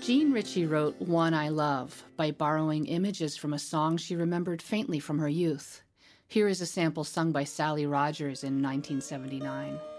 Jean Ritchie wrote One I Love by borrowing images from a song she remembered faintly from her youth. Here is a sample sung by Sally Rogers in 1979.